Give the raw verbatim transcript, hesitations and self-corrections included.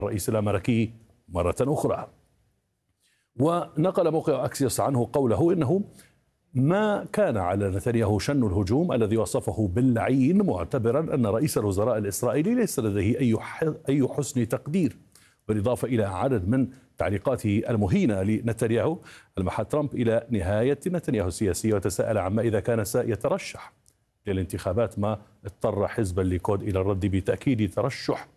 الرئيس الأمريكي مرة أخرى. ونقل موقع أكسيوس عنه قوله إنه ما كان على نتنياهو شن الهجوم الذي وصفه باللعين، معتبرا أن رئيس الوزراء الإسرائيلي ليس لديه أي أي حسن تقدير. بالإضافة إلى عدد من تعليقاته المهينة لنتنياهو، لمح ترامب إلى نهاية نتنياهو السياسية وتساءل عما إذا كان سيترشح للانتخابات، ما اضطر حزب الليكود إلى الرد بتأكيد ترشح